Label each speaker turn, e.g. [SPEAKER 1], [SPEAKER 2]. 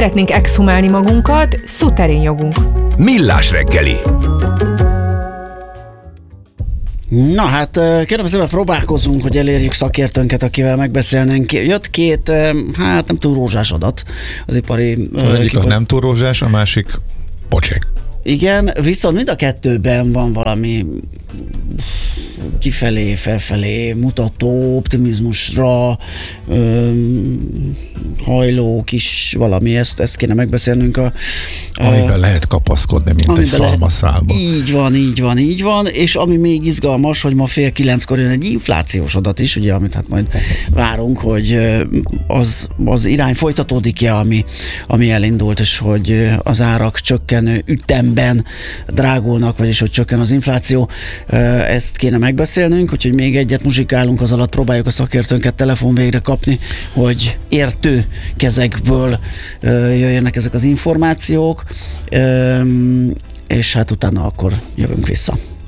[SPEAKER 1] Szeretnénk exhumálni magunkat, szuterén jogunk.
[SPEAKER 2] Millás reggeli.
[SPEAKER 3] Na hát, kérem szépen próbálkozunk, hogy elérjük szakértőnket, akivel megbeszélnénk. Jött két, hát nem túl rózsás adat az ipari...
[SPEAKER 4] Az egyik az nem túl rózsás, a másik pocsék.
[SPEAKER 3] Igen, viszont mind a kettőben van valami kifelé, felfelé mutató, optimizmusra hajló kis valami, ezt kéne megbeszélnünk.
[SPEAKER 4] Amiben lehet kapaszkodni, mint egy szalmaszálba.
[SPEAKER 3] Így van, és ami még izgalmas, hogy ma 8:30 jön egy inflációs adat is, ugye, amit hát majd várunk, hogy az irány folytatódik-e, ami elindult, és hogy az árak csökkenő ütemben drágulnak, vagyis hogy csökken az infláció. Ezt kéne megbeszélnünk, úgyhogy még egyet muzsikálunk, az alatt próbáljuk a szakértőnket telefon végre kapni, hogy értő kezekből jöjjenek ezek az információk, és hát utána akkor jövünk vissza.